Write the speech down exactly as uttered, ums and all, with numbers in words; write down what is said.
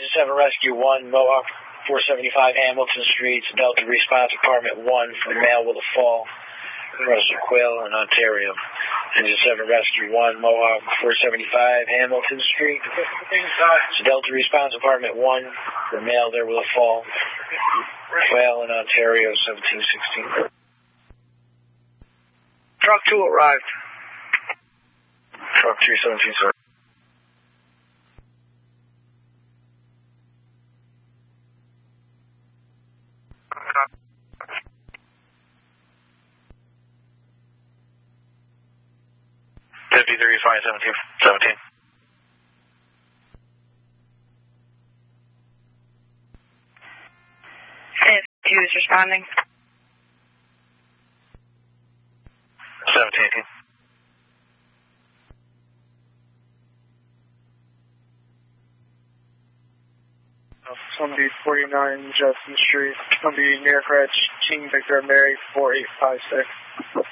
Engine seven Rescue one, Mohawk four seventy-five Hamilton Street, Delta Response Apartment one for Male with a Fall, Russell Quill in Ontario. Engine seven Rescue one, Mohawk four seventy-five Hamilton Street, Delta Response Apartment one for Male there with a Fall, Quill in Ontario, seventeen sixteen. Truck two arrived. Truck three seventeen, sir. fifty-three, five seventeen, seventeen. Two is responding. seventeen, eighteen. Somebody forty-nine Justin Street. Somebody near Cratch, King Victor Mary four eight five six.